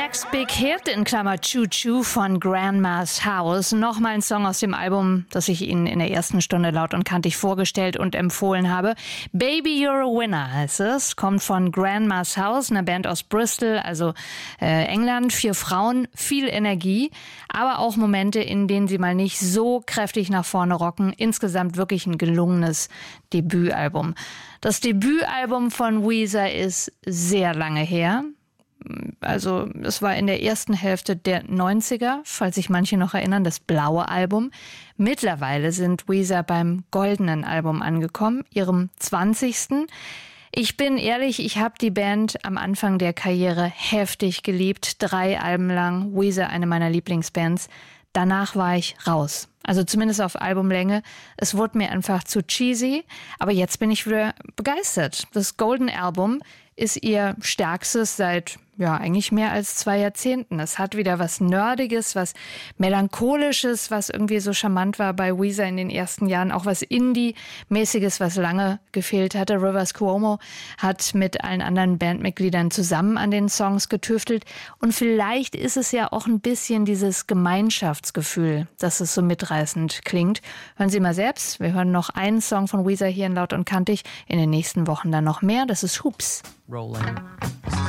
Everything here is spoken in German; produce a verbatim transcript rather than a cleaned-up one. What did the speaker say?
Next Big Hit in Klammer Choo Choo von Grandma's House. Nochmal ein Song aus dem Album, das ich Ihnen in der ersten Stunde laut und kantig vorgestellt und empfohlen habe. Baby You're a Winner heißt es. Kommt von Grandma's House, einer Band aus Bristol, also äh, England. Vier Frauen, viel Energie, aber auch Momente, in denen sie mal nicht so kräftig nach vorne rocken. Insgesamt wirklich ein gelungenes Debütalbum. Das Debütalbum von Weezer ist sehr lange her. Also es war in der ersten Hälfte der neunziger, falls sich manche noch erinnern, das blaue Album. Mittlerweile sind Weezer beim goldenen Album angekommen, ihrem zwanzigsten. Ich bin ehrlich, ich habe die Band am Anfang der Karriere heftig geliebt. Drei Alben lang, Weezer eine meiner Lieblingsbands. Danach war ich raus. Also zumindest auf Albumlänge. Es wurde mir einfach zu cheesy. Aber jetzt bin ich wieder begeistert. Das Golden Album ist ihr stärkstes seit, ja, eigentlich mehr als zwei Jahrzehnten. Es hat wieder was Nerdiges, was Melancholisches, was irgendwie so charmant war bei Weezer in den ersten Jahren. Auch was Indie-mäßiges, was lange gefehlt hatte. Rivers Cuomo hat mit allen anderen Bandmitgliedern zusammen an den Songs getüftelt. Und vielleicht ist es ja auch ein bisschen dieses Gemeinschaftsgefühl, dass es so mitreißend klingt. Hören Sie mal selbst. Wir hören noch einen Song von Weezer hier in Laut und Kantig. In den nächsten Wochen dann noch mehr. Das ist Hoops. Rolling.